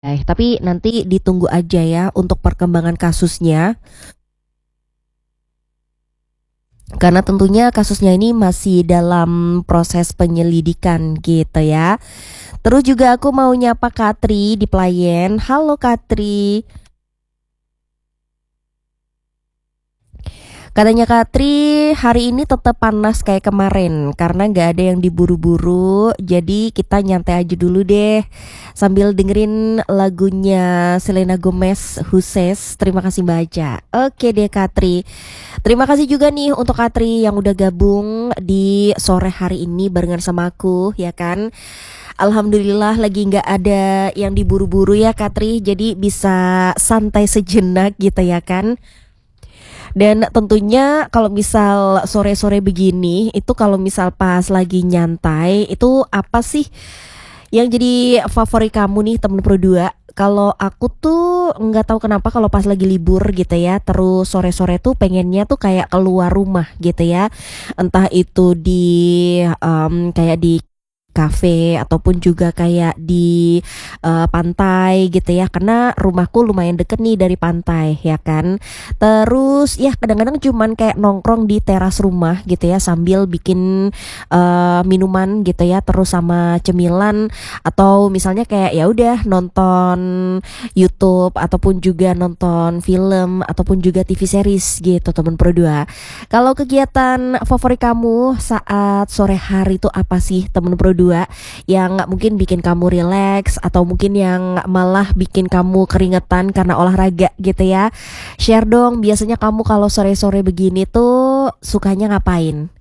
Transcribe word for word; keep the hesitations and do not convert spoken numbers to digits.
Eh, tapi nanti ditunggu aja ya untuk perkembangan kasusnya. Karena tentunya kasusnya ini masih dalam proses penyelidikan gitu ya. Terus juga aku mau nyapa Katri di Playen. Halo Katri. Katanya Katri hari ini tetap panas kayak kemarin karena nggak ada yang diburu-buru. Jadi kita nyantai aja dulu deh sambil dengerin lagunya Selena Gomez, Who Says. Terima kasih baca. Oke deh Katri. Terima kasih juga nih untuk Katri yang udah gabung di sore hari ini barengan sama aku ya kan. Alhamdulillah lagi nggak ada yang diburu-buru ya Katri. Jadi bisa santai sejenak gitu ya kan. Dan tentunya kalau misal sore-sore begini, itu kalau misal pas lagi nyantai, itu apa sih yang jadi favorit kamu nih temen berdua? Kalau aku tuh nggak tahu kenapa kalau pas lagi libur gitu ya, terus sore-sore tuh pengennya tuh kayak keluar rumah gitu ya. Entah itu di em, kayak di kafe ataupun juga kayak di eh, pantai gitu ya karena rumahku lumayan deket nih dari pantai ya kan. Terus ya kadang-kadang cuman kayak nongkrong di teras rumah gitu ya sambil bikin eh, minuman gitu ya terus sama cemilan atau misalnya kayak ya udah nonton YouTube ataupun juga nonton film ataupun juga T V series gitu temen berdua. Kalau kegiatan favorit kamu saat sore hari itu apa sih temen berdua yang mungkin bikin kamu rileks atau mungkin yang malah bikin kamu keringetan karena olahraga gitu ya. Share dong biasanya kamu kalau sore-sore begini tuh sukanya ngapain?